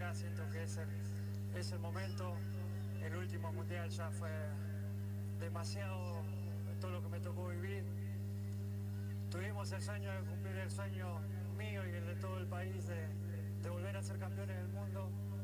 acá, siento que es el momento. El último mundial ya fue demasiado todo lo que me tocó vivir. Tuvimos el sueño de cumplir el sueño mío y el de todo el país de volver a ser campeones del mundo.